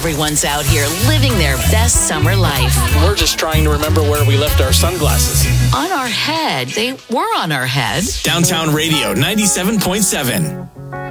everyone's out here living their best summer life. We're just trying to remember where we left our sunglasses. On our head. They were on our head. Downtown Radio 97.7.